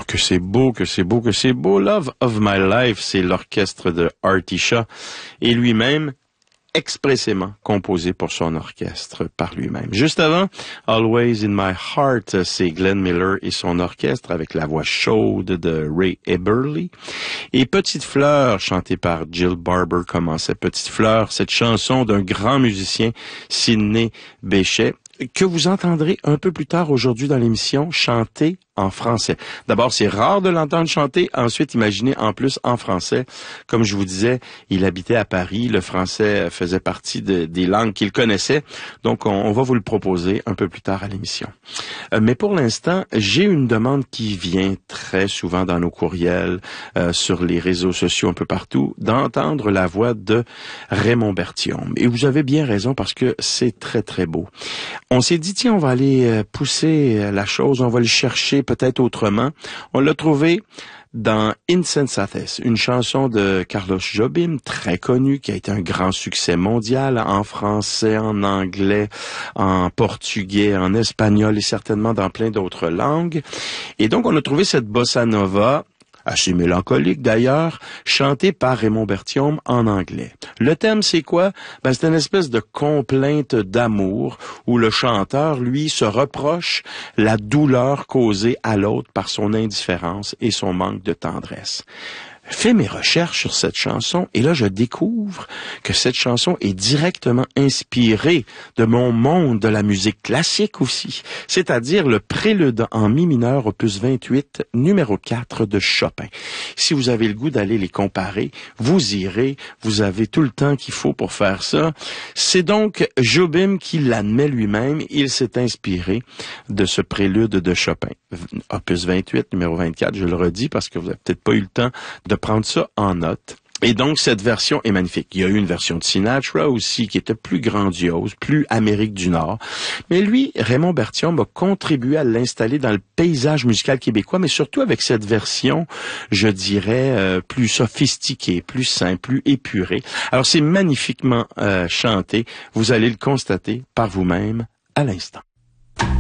que c'est beau, que c'est beau, que c'est beau. Love of My Life, c'est l'orchestre de Artie Shaw et lui-même expressément composé pour son orchestre par lui-même. Juste avant, Always in My Heart, c'est Glenn Miller et son orchestre avec la voix chaude de Ray Eberly. Et Petite Fleur, chantée par Jill Barber, commençait Petite Fleur, cette chanson d'un grand musicien, Sidney Bechet, que vous entendrez un peu plus tard aujourd'hui dans l'émission chanter en français. D'abord, c'est rare de l'entendre chanter. Ensuite, imaginez en plus en français. Comme je vous disais, il habitait à Paris. Le français faisait partie des langues qu'il connaissait. Donc, on va vous le proposer un peu plus tard à l'émission. Mais pour l'instant, j'ai une demande qui vient très souvent dans nos courriels, sur les réseaux sociaux un peu partout, d'entendre la voix de Raymond Berthiaume. Et vous avez bien raison parce que c'est très, très beau. On s'est dit, tiens, on va aller pousser la chose, on va le chercher peut-être autrement. On l'a trouvé dans Insensates, une chanson de Carlos Jobim, très connue, qui a été un grand succès mondial en français, en anglais, en portugais, en espagnol et certainement dans plein d'autres langues. Et donc, on a trouvé cette bossa nova, assez mélancolique d'ailleurs, chantée par Raymond Berthiaume en anglais. Le thème, c'est quoi? C'est une espèce de complainte d'amour où le chanteur, lui, se reproche la douleur causée à l'autre par son indifférence et son manque de tendresse. Fais mes recherches sur cette chanson et là, je découvre que cette chanson est directement inspirée de mon monde de la musique classique aussi, c'est-à-dire le prélude en mi mineur opus 28, numéro 4 de Chopin. Si vous avez le goût d'aller les comparer, vous irez, vous avez tout le temps qu'il faut pour faire ça. C'est donc Jobim qui l'admet lui-même, il s'est inspiré de ce prélude de Chopin. Opus 28, numéro 24, je le redis parce que vous n'avez peut-être pas eu le temps de prendre ça en note. Et donc, cette version est magnifique. Il y a eu une version de Sinatra aussi qui était plus grandiose, plus Amérique du Nord. Mais lui, Raymond Berthiaume a contribué à l'installer dans le paysage musical québécois, mais surtout avec cette version, je dirais, plus sophistiquée, plus simple, plus épurée. Alors, c'est magnifiquement chanté. Vous allez le constater par vous-même à l'instant.